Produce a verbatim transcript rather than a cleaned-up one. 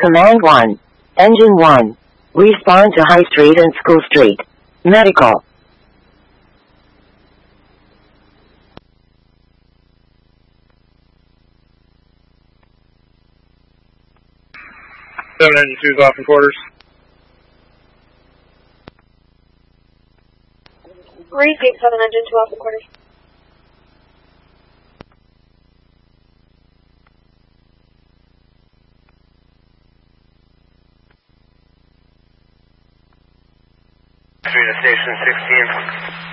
Command one. Engine one. Respond to High Street and School Street. Medical. Seven engine two is off in quarters. Repeat, seven engine two off in quarters. Three to station sixteen.